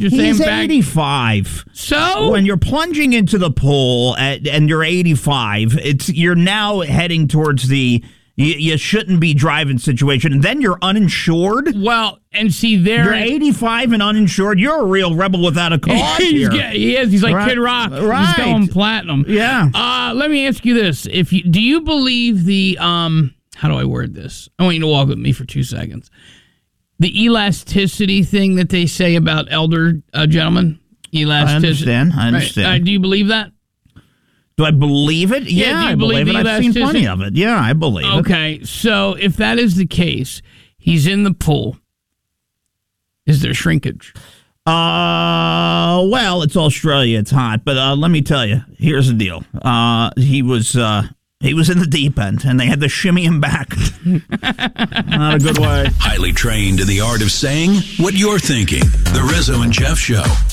you're saying? He's 85. So? When you're plunging into the pool and you're 85, you're now heading towards the you shouldn't be driving situation, and then you're uninsured. Well, and see, you're 85 and uninsured. You're a real rebel without a cause here. He is. He's like right. Kid Rock. Right. He's going platinum. Yeah. Let me ask you this: do you believe the how do I word this? I want you to walk with me for 2 seconds. The elasticity thing that they say about elder gentlemen. Elasticity. I understand. Right. Do you believe that? Do I believe it? Yeah, I believe it. I've seen plenty of it. Yeah, I believe it. Okay, so if that is the case, he's in the pool. Is there shrinkage? Well, it's Australia. It's hot. But let me tell you, here's the deal. He was in the deep end, and they had to shimmy him back. Not a good way. Highly trained in the art of saying what you're thinking. The Rizzo and Jeff Show.